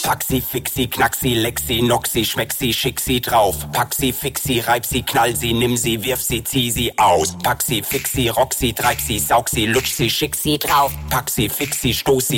Pack sie, fix sie, knack sie, leck sie, knock sie, schmeck sie, schick sie drauf. Pack sie, fix sie, reib sie, knall sie, nimm sie, wirf sie, zieh sie aus. Pack sie, fix sie, rock sie, treib sie, saug sie, lutsch sie, schick sie drauf. Pack sie, fix sie, stoß sie.